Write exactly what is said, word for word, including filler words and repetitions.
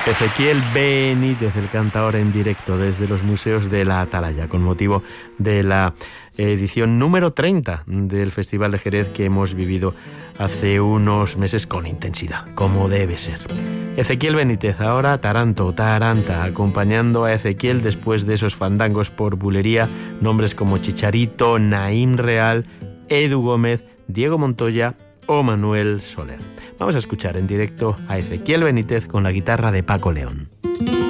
Ezequiel Benítez, el cantador en directo desde los museos de la Atalaya, con motivo de la edición número treinta del Festival de Jerez que hemos vivido hace unos meses con intensidad, como debe ser. Ezequiel Benítez, ahora Taranto, Taranta, acompañando a Ezequiel después de esos fandangos por bulería, nombres como Chicharito, Naim Real, Edu Gómez, Diego Montoya o Manuel Soler. Vamos a escuchar en directo a Ezequiel Benítez con la guitarra de Paco León.